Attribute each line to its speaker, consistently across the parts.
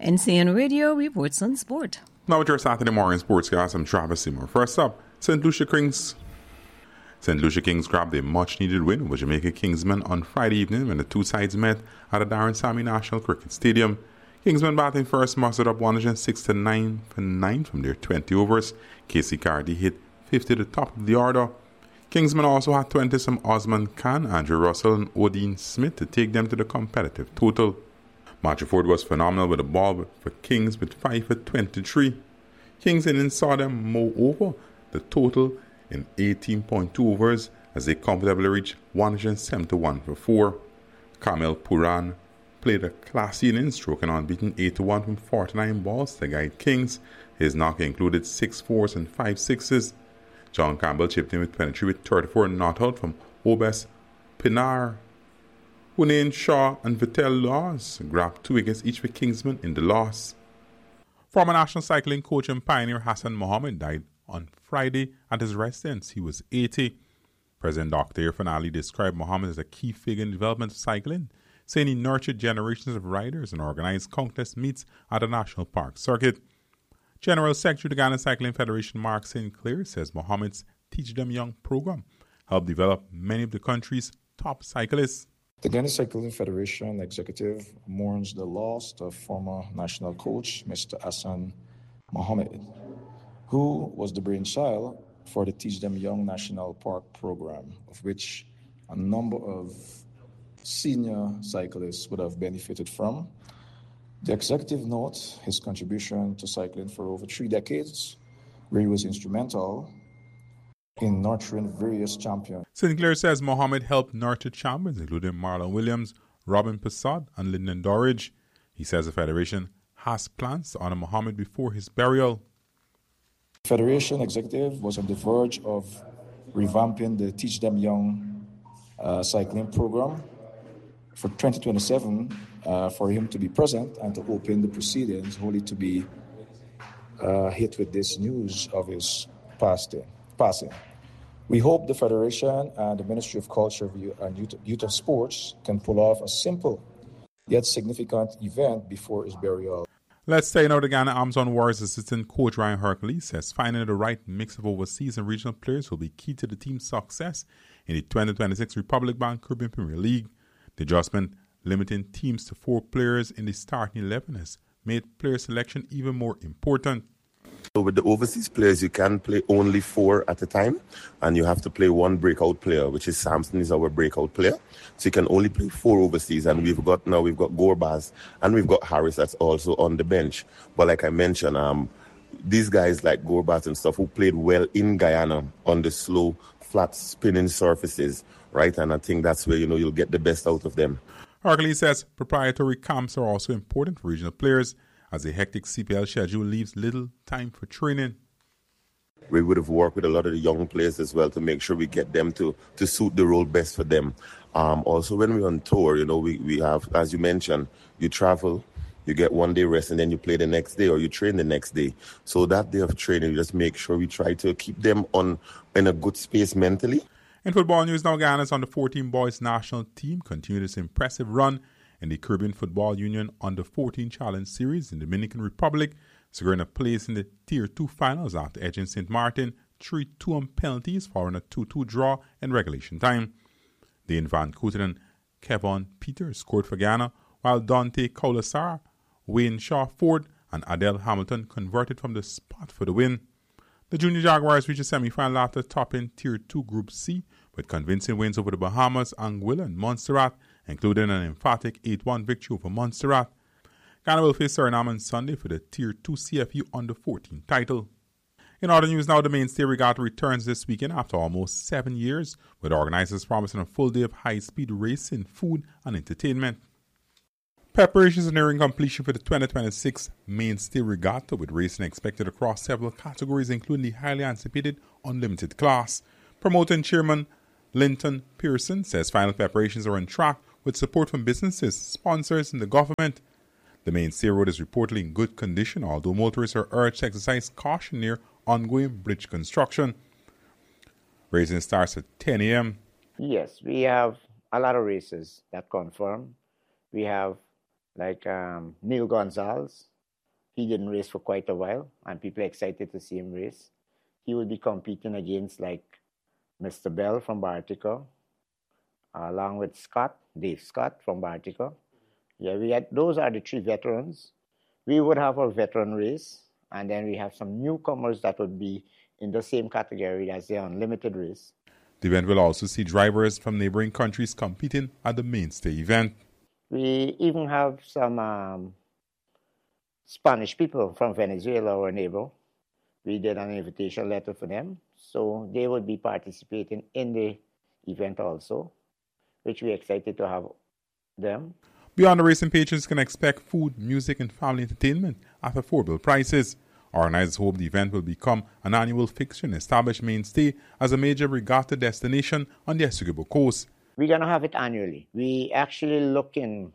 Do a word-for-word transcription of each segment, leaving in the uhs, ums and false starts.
Speaker 1: N C N Radio reports on sport.
Speaker 2: Now with your Saturday morning sportscast, I'm Travis Seymour. First up, Saint Lucia Kings. Saint Lucia Kings grabbed a much-needed win over Jamaica Kingsmen on Friday evening when the two sides met at the Darren Sammy National Cricket Stadium. Kingsmen batting first mustered up one hundred six to nine for nine from their twenty overs. Casey Carty hit fifty at the top of the order. Kingsmen also had twenty from Osman Khan, Andrew Russell and Odin Smith to take them to the competitive total. Matthew Ford was phenomenal with the ball for Kings with five for twenty-three. Kings innings saw them mow over the total in eighteen point two overs as they comfortably reached one hundred seventy-one for four. Kamil Puran played a classy inning, stroking unbeaten eight to one from forty-nine balls to guide Kings. His knock included six fours and five sixes. John Campbell chipped in with twenty-three with thirty-four not out from Obes Pinar. Hunain Shaw and Vittel Laws grabbed two wickets each for Kingsmen in the loss. Former national cycling coach and pioneer Hassan Mohammed died on Friday at his residence. He was eighty. President Doctor Irfan Ali described Mohammed as a key figure in the development of cycling, saying he nurtured generations of riders and organized countless meets at the National Park Circuit. General Secretary of the Ghana Cycling Federation Mark Saint Clair says Mohammed's Teach Them Young program helped develop many of the country's top cyclists.
Speaker 3: The Ghana Cycling Federation executive mourns the loss of former national coach Mister Hassan Mohammed, who was the brainchild for the Teach Them Young National Park program, of which a number of senior cyclists would have benefited from. The executive notes his contribution to cycling for over three decades, where he was instrumental in nurturing various champions.
Speaker 2: Saint Clair says Mohammed helped nurture champions, including Marlon Williams, Robin Passad, and Lyndon Dorridge. He says the Federation has plans to honor Mohammed before his burial.
Speaker 3: The Federation executive was on the verge of revamping the Teach Them Young uh, cycling program for twenty twenty-seven uh, for him to be present and to open the proceedings, only to be uh, hit with this news of his passing. We hope the Federation and the Ministry of Culture and Youth, Youth and Sports can pull off a simple yet significant event before his burial.
Speaker 2: Let's say now the Ghana Amazon Warriors assistant coach Ryan Hercules says finding the right mix of overseas and regional players will be key to the team's success in the twenty twenty-six Republic Bank Caribbean Premier League. The adjustment limiting teams to four players in the starting eleven has made player selection even more important.
Speaker 4: So with the overseas players, you can play only four at a time, and you have to play one breakout player, which is Samson is our breakout player. So you can only play four overseas, and we've got now we've got Gorbaz and we've got Harris that's also on the bench. But like I mentioned, um, these guys like Gorbaz and stuff who played well in Guyana on the slow, flat spinning surfaces, right? And I think that's where you know you'll get the best out of them.
Speaker 2: Hercules says proprietary camps are also important for regional players, as a hectic C P L schedule leaves little time for training.
Speaker 4: We would have worked with a lot of the young players as well to make sure we get them to, to suit the role best for them. Um, also, when we're on tour, you know, we, we have, as you mentioned, you travel, you get one day rest, and then you play the next day or you train the next day. So that day of training, we just make sure we try to keep them on in a good space mentally.
Speaker 2: In football news now, Ghana's under fourteen boys national team continued its impressive run in the Caribbean Football Union under fourteen Challenge Series in the Dominican Republic, securing a place in the Tier two finals after edging Saint Martin three two on penalties following a two two draw in regulation time. Dane Van Kooten and Kevon Peters scored for Ghana, while Dante Kaulasar, Wayne Shaw Ford, and Adele Hamilton converted from the spot for the win. The Junior Jaguars reached the semi-final after topping Tier two Group C with convincing wins over the Bahamas, Anguilla, and Montserrat, including an emphatic eight one victory over Montserrat. Ghana will face Suriname on Sunday for the Tier two C F U under fourteen title. In other news now, the Mainstay Regatta returns this weekend after almost seven years, with organizers promising a full day of high-speed racing, food, and entertainment. Preparations are nearing completion for the twenty twenty-six Mainstay Regatta, with racing expected across several categories, including the highly anticipated Unlimited class. Promoter and Chairman Linton Pearson says final preparations are on track with support from businesses, sponsors, and the government. The Mainstay Road is reportedly in good condition, although motorists are urged to exercise caution near ongoing bridge construction. Racing starts at ten a.m.
Speaker 5: Yes, we have a lot of races that confirm. We have like um, Neil Gonzalez, he didn't race for quite a while, and people are excited to see him race. He will be competing against like Mister Bell from Bartica, along with Scott, Dave Scott from Bartica. Yeah, we had, those are the three veterans. We would have a veteran race, and then we have some newcomers that would be in the same category as the unlimited race.
Speaker 2: The event will also see drivers from neighboring countries competing at the mainstay event.
Speaker 5: We even have some um, Spanish people from Venezuela, our neighbor. We did an invitation letter for them, so they would be participating in the event also, which we're excited to have them.
Speaker 2: Beyond the racing, patrons can expect food, music, and family entertainment at affordable prices. Organizers hope the event will become an annual fixture and establish mainstay as a major regatta destination on the Essequibo coast.
Speaker 5: We're going to have it annually. We actually looking,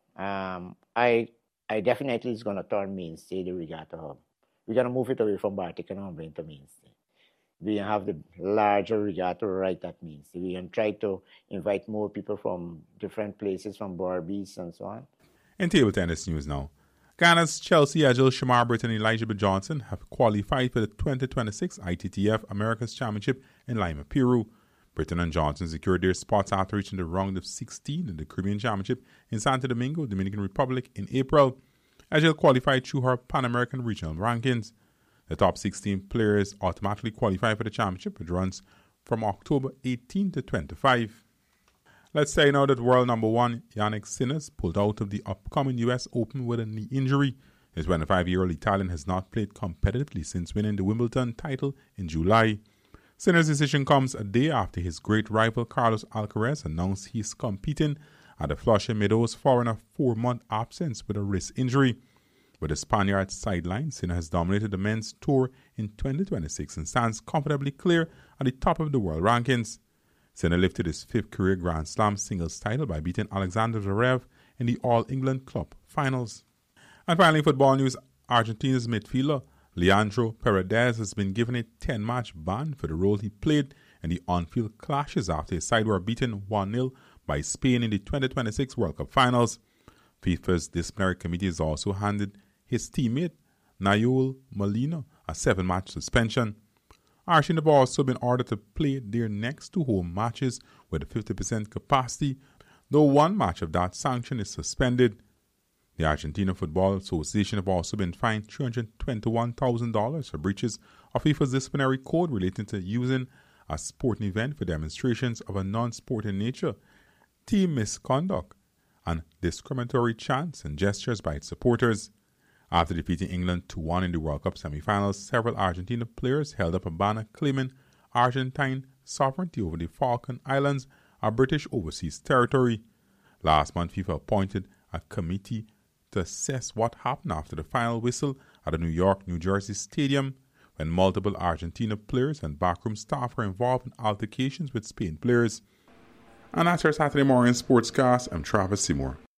Speaker 5: um, I I definitely is going to turn mainstay the regatta hub. We're going to move it away from Bartica and bring it to mainstay. We have the larger regatta right at mainstay. We can try to invite more people from different places, from Barbies and so on.
Speaker 2: In table tennis news now. Ghana's Chelsea Agile Shamar Britt and Elijah B. Johnson have qualified for the twenty twenty-six I T T F Americas Championship in Lima, Peru. Britton and Johnson secured their spots after reaching the round of sixteen in the Caribbean Championship in Santo Domingo, Dominican Republic in April. Agile qualified through her Pan American regional rankings. The top sixteen players automatically qualify for the championship, which runs from October eighteenth to twenty-fifth. Let's say now that world number one Yannick Sinner pulled out of the upcoming U S Open with a knee injury. His twenty-five-year-old Italian has not played competitively since winning the Wimbledon title in July. Sinner's decision comes a day after his great rival Carlos Alcaraz announced he's competing at the Flushing Meadows following a four-month absence with a wrist injury. With the Spaniard's sideline, Sinner has dominated the men's tour in twenty twenty-six and stands comfortably clear at the top of the world rankings. Sinner lifted his fifth career Grand Slam singles title by beating Alexander Zverev in the All-England Club finals. And finally, football news. Argentina's midfielder Leandro Paredes has been given a ten-match ban for the role he played in the on-field clashes after his side were beaten one nil by Spain in the twenty twenty-six World Cup finals. FIFA's disciplinary committee has also handed his teammate Nahuel Molina a seven-match suspension. Argentina have also been ordered to play their next two home matches with a fifty percent capacity, though one match of that sanction is suspended. The Argentina Football Association have also been fined three hundred twenty-one thousand dollars for breaches of FIFA's disciplinary code relating to using a sporting event for demonstrations of a non-sporting nature, team misconduct, and discriminatory chants and gestures by its supporters. After defeating England two one in the World Cup semi-finals, several Argentina players held up a banner claiming Argentine sovereignty over the Falkland Islands, a British overseas territory. Last month, FIFA appointed a committee to assess what happened after the final whistle at the New York, New Jersey Stadium when multiple Argentina players and backroom staff were involved in altercations with Spain players. And that's our Saturday morning sportscast. I'm Travis Seymour.